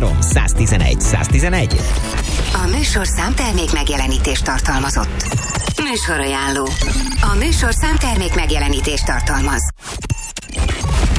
123 111 111. A műsor számtermék megjelenítést tartalmazott. Műsorajánló. A műsor számtermék megjelenítést tartalmaz.